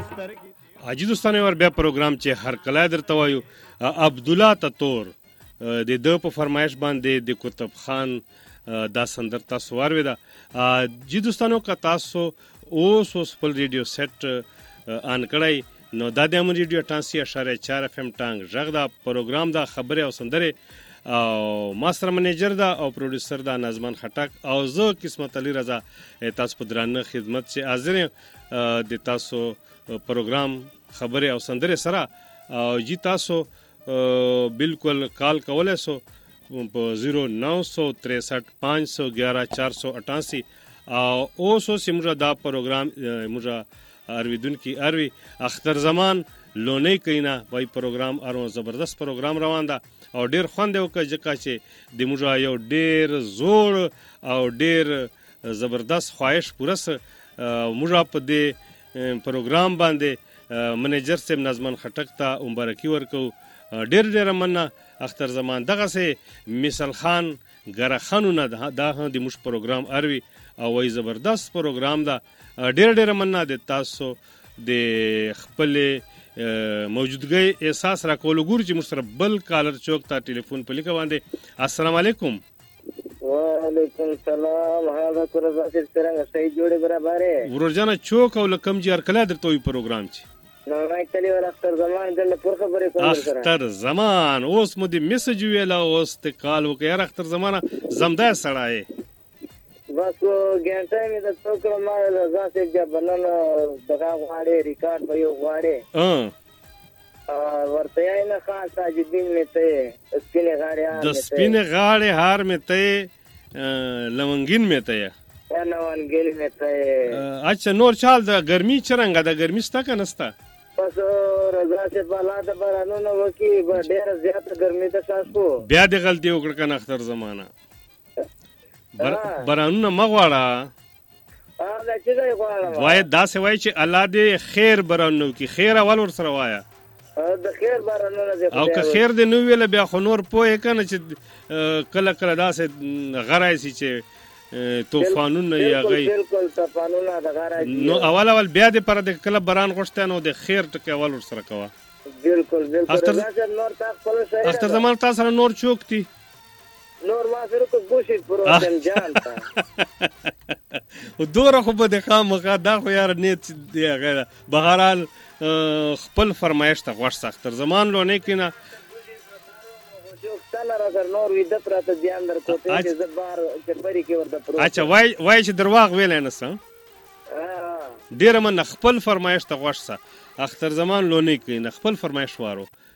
حاجی دوستانو ور بیا پروګرام چې هر کله درته وایو عبد الله تطور د د په فرمایش باندې د کتب خان دا سندر تاسو وارویدا جی دوستانو کا تاسو اوس خپل ریډیو سیټ ان کړی نو دا د امن ریډیو 88.4 اف ام ټانګ ژغ دا پروګرام دا خبره او سندره او ماستر منیجر دا او پروډوسر دا نظمان خټک او زه قسمت علي رضا تاسو په درانه خدمت چې حاضر د تاسو پروګرام خبره او سندره سره او جی تاسو بالکل کال کولای سو په 0963 511 488 او اوسو سیمره دا پروګرام موږ ارویدون کی اروی اختر زمان لونی کینا وای پروګرام ارو زبردست پروګرام روان ده او ډیر خوند وکړه چې د موږ یو ډیر زوړ او ډیر زبردست خواهش پورس موږ په دې پروګرام باندې منیجر سیم نظمن خټک ته مبارکي ورکو ډیر مننه اختر زمان دغه سه مثال خان ګره خانونه دا د موږ پروګرام اروي او وای زبردست پروګرام دا ډیر مننه د تاسو د خپل موجودګۍ احساس را کول ګور چې مستر بل کالر چوک ته ټلیفون په لیکه باندې السلام علیکم وعلیکم السلام حضرت رضا صاحب څنګه صحیح جوړه برابر ورجانه چوک او لکم جی هر کله درته وی پروګرام چی نو راځي کلی ور اختر زمان دل پر خبرې کوم سره اختر زمان اوس مو د میسج ویلا اوس ته کال وکړ اختر زمانه زمدا سړای بس ګنټه مې د څوکړه ما رضا صاحب د بنن دغه غواړي ریکارډ په یو غواړي ورته نه خاص تاجدین مې ته سپینه غاړه د سپینه غاړه هار مې ته لونګین مې ته لونګین مې ته اچھا نور چال د ګرمي چرنګ د ګرمي ستا کنهستا پس رضا صاحب الله د بارانونو وکي ډېر زیات ګرمي ته تاسو بیا د غلطي وکړ کنه اختر زمانہ بارانونه مغواړه دا چې دی غواړم وای دا څه وای چې الله دې خیر بارانو کی خیر اول ور سره وایا د خیر بارانونه دې او که خیر دې نو ویل بیا خو نور پوهه کنه چې کله کله دا څه غړای سي چې طوفانونه یا غي بالکل طوفانونه د غړای نو اول بیا دې پر د کله باران غوښته نو د خیر ټکي اول ور سره کوا بالکل نور تاسو په اختر زمان تاسو نور چوکتی نور ما سره کو ګوشي پروتن جان تا او دوره خو به د خامخا دا خو یار نیت دی غیر بهرحال خپل فرمایش ته غوښ اختر زمان لونه کینا جو ستنه راځر نور وې د پراته ځان در کوته چې زبر چې پری کې ورته پروت اچھا وای چې درواغ ویل نه سم ډیر من خپل فرمایش ته غوښ اختر زمان لونه کینا خپل فرمایش وارو